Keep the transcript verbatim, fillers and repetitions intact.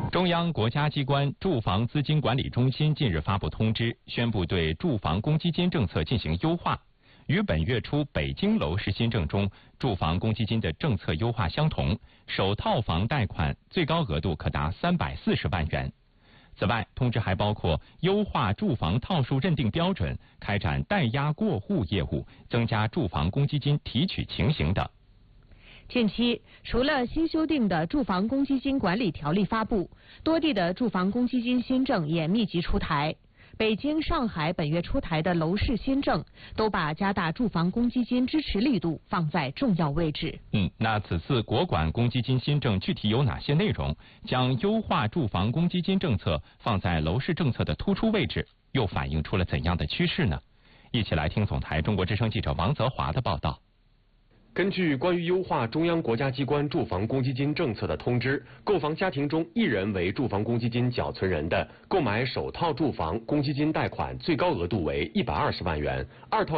中央国家机关住房资金管理中心近日发布通知，宣布对住房公积金政策进行优化，与本月初北京楼市新政中住房公积金的政策优化相同，首套房贷款最高额度可达三百四十万元。此外，通知还包括优化住房套数认定标准、开展代押过户业务、增加住房公积金提取情形等。 近期，除了新修订的住房公积金管理条例发布，多地的住房公积金新政也密集出台。北京、上海本月出台的楼市新政，都把加大住房公积金支持力度放在重要位置。 嗯，那此次国管公积金新政具体有哪些内容？将优化住房公积金政策放在楼市政策的突出位置，又反映出了怎样的趋势呢？一起来听总台中国之声记者王泽华的报道。 根据关于优化中央国家机关住房公积金政策的通知，购房家庭中一人为住房公积金缴存人的，购买首套住房公积金贷款最高额度为一百二十万元，二套